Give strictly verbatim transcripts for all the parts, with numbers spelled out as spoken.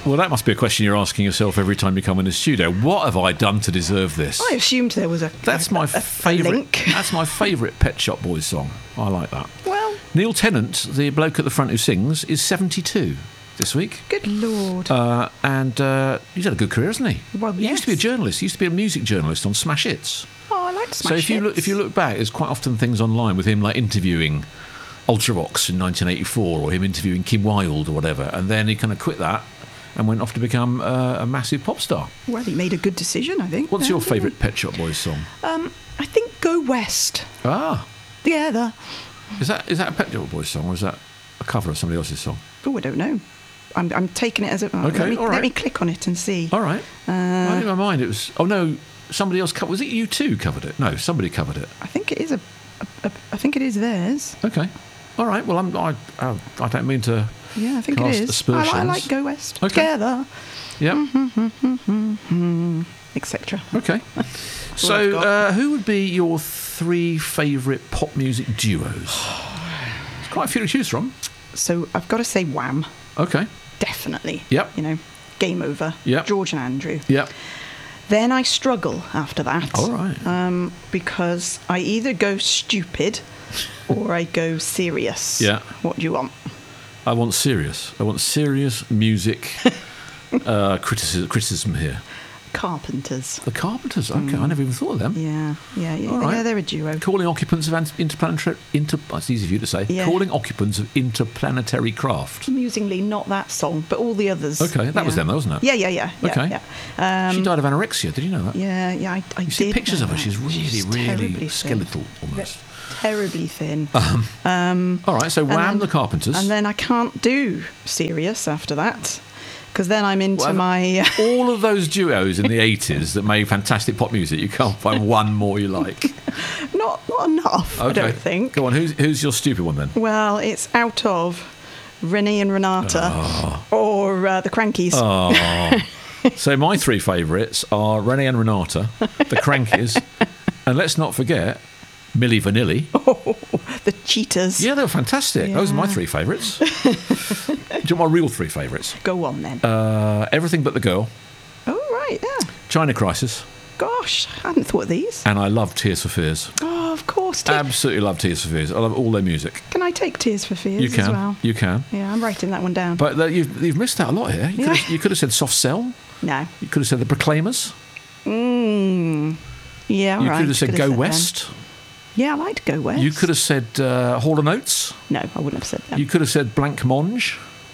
Well, that must be a question you're asking yourself every time you come in the studio. What have I done to deserve this? I assumed there was a That's a, my a, favourite. a link. That's my favourite Pet Shop Boys song. I like that. Well, Neil Tennant, the bloke at the front who sings, is seventy-two this week. good Lord. Uh, and uh, he's had a good career, hasn't he? Well, he yes. used to be a journalist. He used to be a music journalist on Smash Hits. Oh, I like Smash So if you Hits. look, if you look back, there's quite often things online with him like interviewing Ultravox in nineteen eighty-four, or him interviewing Kim Wilde or whatever, and then he kind of quit that and went off to become uh, a massive pop star. Well, he made a good decision, I think. What's Yeah, your didn't he? favourite Pet Shop Boys song? Um, I think Go West. Ah, Together. is that is that a Pet Shop Boys song, or is that a cover of somebody else's song? Oh, I don't know. I'm, I'm taking it as a... oh, Okay, let me, all right. Let me click on it and see. All right. Uh, I think in my mind it was. Oh no, somebody else covered. Was it you two covered it? No, somebody covered it. I think it is a, a, a... I think it is theirs. Okay. All right. Well, I'm. I. I, I don't mean to. Yeah, I think Cast it is. I, aspersions. li- I like Go West. Okay. Together. Yeah. et cetera. Okay. I've So, got. uh, who would be your three favourite pop music duos? There's quite a few to choose from. So I've got to say Wham. Okay. Definitely. Yep. You know, Game Over. Yep. George and Andrew. Yep. Then I struggle after that. All right. Um, because I either go stupid or I go serious. Yeah. What do you want? I want serious. I want serious music uh, criticism, criticism here. Carpenters. The Carpenters. Okay, I never even thought of them. Yeah, yeah, yeah. All right. Yeah, they're a duo. Calling occupants of ant- interplanetary... Inter, it's easy for you to say. Yeah. Calling occupants of interplanetary craft. Amusingly, not that song, but all the others. Okay, that was yeah. them, though, wasn't it? Yeah, yeah, yeah. yeah Okay. Yeah. Um, She died of anorexia. Did you know that? Yeah, yeah, I, I You did see pictures know of her. that. She's really, She's terribly really thin. skeletal, almost. Terribly thin. Um, All right, so And Wham, then- the Carpenters. And then I can't do serious after that, because then I'm into Well, my... all of those duos in the eighties that made fantastic pop music, you can't find one more you like. not not enough, I don't think. Go on, who's, who's your stupid one then? Well, it's out of Renee and Renata Oh. or uh, the Crankies. Oh. So my three favourites are Renee and Renata, the Crankies, and let's not forget Milli Vanilli. Oh, the Cheetahs. Yeah, they were fantastic. Those are my Yeah. three favourites. Do you want my real three favourites? Go on then. Uh, Everything But the Girl, oh, right, yeah. China Crisis, Gosh, I hadn't thought of these. and I love Tears for Fears. Oh, of course. Te- Absolutely love Tears for Fears. I love all their music. Can I take Tears for Fears You can, as well? you can. Yeah, I'm writing that one down. But uh, you've, you've missed out a lot here. You could, Yeah. have, you could have said Soft Cell. no. You could have said The Proclaimers. Mm. Yeah, all You right. could have said Go them. West. Yeah, I liked Go West. You could have said uh, Hall and Oates. No, I wouldn't have said that. You could have said Blanc Mange.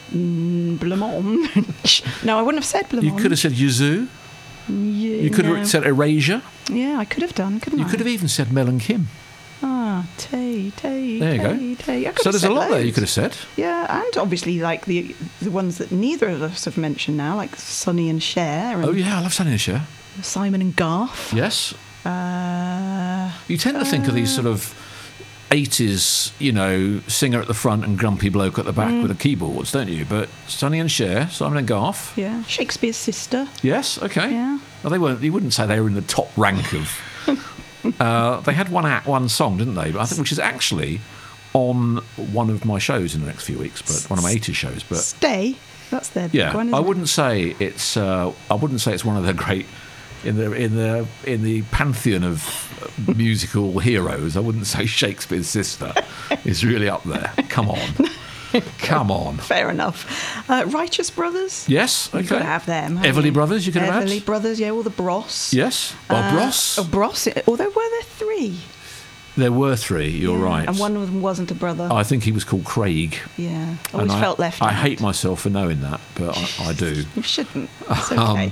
Blancmange. No, I wouldn't have said Blancmange. You could have said Yazoo. Yeah, You could no. have said Erasure. Yeah, I could have done, couldn't You I? could have even said Mel and Kim. Ah, Tay, Tay, There you Tay, go. Tay. I could So have there's a said lot there you loads. could have said. Yeah, and obviously like the the ones that neither of us have mentioned now, like Sonny and Cher and Oh yeah, I love Sunny and Cher. Simon and Garth. Yes. Uh, You tend to think of these sort of eighties, you know, singer at the front and grumpy bloke at the back Mm. with the keyboards, don't you? But Sonny and Cher, Simon and Garth. yeah, Shakespeare's sister. Yes, okay. Yeah. Well, they weren't. You wouldn't say they were in the top rank of. uh, they had one act, one song, didn't they? But I think which is actually on one of my shows in the next few weeks, but one of my eighties shows. But Stay. That's their big yeah, one, isn't I it? wouldn't say it's. Uh, I wouldn't say it's one of the great. In the in the in the pantheon of musical heroes, I wouldn't say Shakespeare's sister is really up there. Come on, come on. Fair enough. Uh, Righteous Brothers. Yes, okay. You've got to have them. haven't Everly you? Brothers, you could have had. Everly Brothers, yeah, all the Bros. Yes, or Uh, Bros. Oh, Bros. Although were there three? There were three. You're Yeah, right. And one of them wasn't a brother. I think he was called Craig. yeah. Always And I, felt left I out. hate myself for knowing that, but I, I do. You shouldn't. It's okay.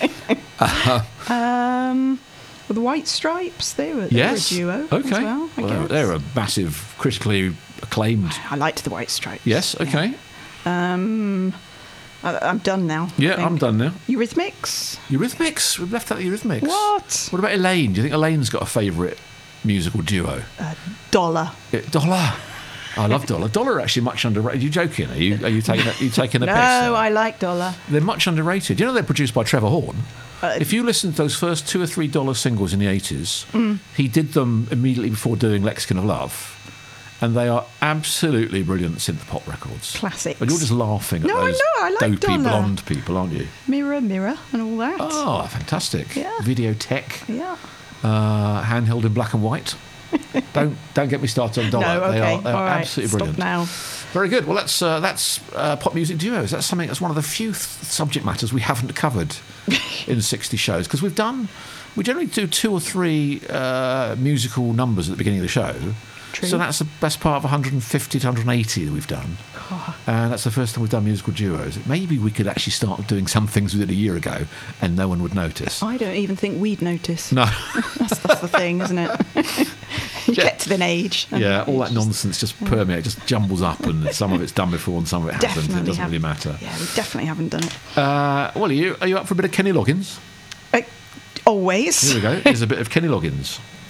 um, well, the White Stripes, they were, they Yes. were a duo Okay. as well, I Well, guess. they're a massive, critically acclaimed. I liked the White Stripes. Yes. Okay. Um, I, I'm done now. I Yeah, think. I'm done now. Eurythmics. Eurythmics. We've left out the Eurythmics. What? What about Elaine? Do you think Elaine's got a favourite musical duo? Uh, Dollar. Yeah, Dollar. I love Dollar. Dollar are actually much underrated. Are you joking? Are you are you taking a, are you taking a No, piss? there? I like Dollar. They're much underrated. You know they're produced by Trevor Horn. Uh, If you listen to those first two or three Dollar singles in the eighties, Mm. he did them immediately before doing Lexicon of Love, And they are absolutely brilliant synth pop records. Classics. And you're just laughing at No, I those know, I like dopey Donna. blonde people, aren't you? Mirror, mirror, and all that. Oh, fantastic. Yeah. Videotech. Yeah. Uh, handheld in black and white. don't don't get me started on Dollar. No, okay. They are, they are all right. absolutely Stop brilliant. now. Very good. Well, that's uh, that's uh, pop music duos. That's something that's one of the few th- subject matters we haven't covered in sixty shows, because we've done we generally do two or three uh, musical numbers at the beginning of the show. True. So that's the best part of one hundred fifty to one hundred eighty that we've done. Oh. And that's the first time we've done musical duos. Maybe we could actually start doing some things we did a year ago and no one would notice. I don't even think we'd notice. No. That's, that's the thing, isn't it? You Yeah. get to an age. and Yeah, all you that just- nonsense just permeates, just jumbles up, and some of it's done before and some of it hasn't. Definitely It doesn't have- really matter. Yeah, we definitely haven't done it. Uh, well, are you, are you up for a bit of Kenny Loggins? Uh, always. Here we go. Here's a bit of Kenny Loggins.